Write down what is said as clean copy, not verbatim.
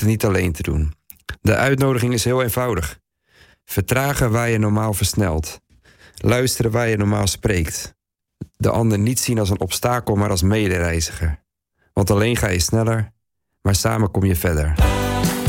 het niet alleen te doen. De uitnodiging is heel eenvoudig. Vertragen waar je normaal versnelt. Luisteren waar je normaal spreekt. De ander niet zien als een obstakel, maar als medereiziger. Want alleen ga je sneller, maar samen kom je verder.